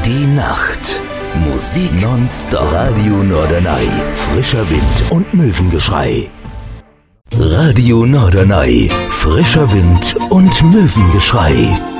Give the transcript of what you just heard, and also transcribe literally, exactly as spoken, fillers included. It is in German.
Die Nacht. Musik nonstop. Radio Norderney. Frischer Wind und Möwengeschrei. Radio Norderney. Frischer Wind und Möwengeschrei.